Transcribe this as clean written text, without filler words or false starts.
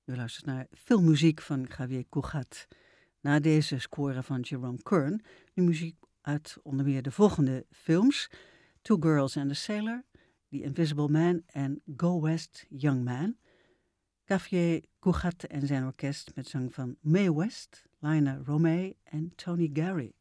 U luistert naar filmmuziek van Javier Cugat. Na deze score van Jerome Kern, de muziek uit onder meer de volgende films: Two Girls and a Sailor, The Invisible Man en Go West, Young Man. Javier Cugat en zijn orkest met zang van Mae West, Lionel Romay en Tony Gary.